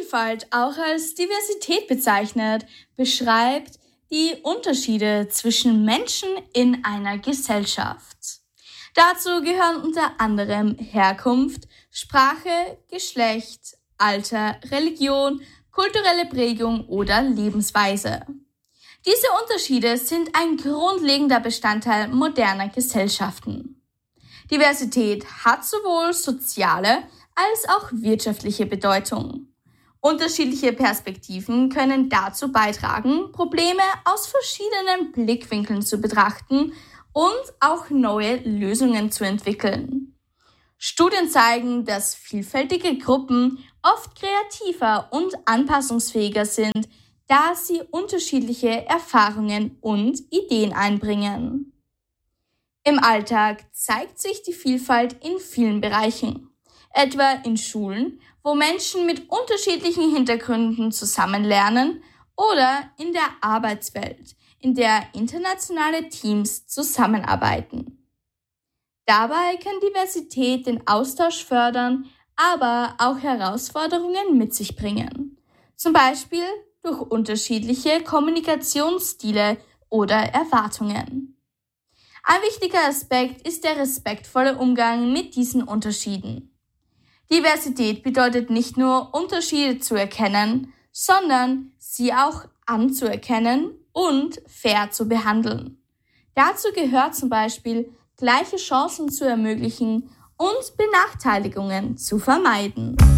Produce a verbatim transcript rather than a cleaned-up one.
Vielfalt auch als Diversität bezeichnet, beschreibt die Unterschiede zwischen Menschen in einer Gesellschaft. Dazu gehören unter anderem Herkunft, Sprache, Geschlecht, Alter, Religion, kulturelle Prägung oder Lebensweise. Diese Unterschiede sind ein grundlegender Bestandteil moderner Gesellschaften. Diversität hat sowohl soziale als auch wirtschaftliche Bedeutung. Unterschiedliche Perspektiven können dazu beitragen, Probleme aus verschiedenen Blickwinkeln zu betrachten und auch neue Lösungen zu entwickeln. Studien zeigen, dass vielfältige Gruppen oft kreativer und anpassungsfähiger sind, da sie unterschiedliche Erfahrungen und Ideen einbringen. Im Alltag zeigt sich die Vielfalt in vielen Bereichen, etwa in Schulen, wo Menschen mit unterschiedlichen Hintergründen zusammenlernen, oder in der Arbeitswelt, in der internationale Teams zusammenarbeiten. Dabei kann Diversität den Austausch fördern, aber auch Herausforderungen mit sich bringen. Zum Beispiel durch unterschiedliche Kommunikationsstile oder Erwartungen. Ein wichtiger Aspekt ist der respektvolle Umgang mit diesen Unterschieden. Diversität bedeutet nicht nur, Unterschiede zu erkennen, sondern sie auch anzuerkennen und fair zu behandeln. Dazu gehört zum Beispiel, gleiche Chancen zu ermöglichen und Benachteiligungen zu vermeiden.